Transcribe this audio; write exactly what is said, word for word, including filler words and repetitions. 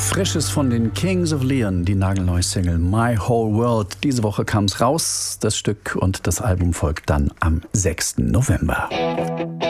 Frisches von den Kings of Leon, die nagelneue Single My Whole World. Diese Woche kam es raus, das Stück, und das Album folgt dann am sechsten November.